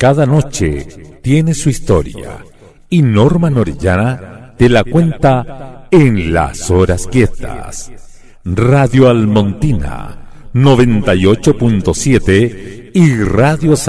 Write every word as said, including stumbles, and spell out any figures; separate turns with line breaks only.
Cada noche tiene su historia y Norman Orellana te la cuenta en Las Horas Quietas. Radio Almontina noventa y ocho punto siete y Radio San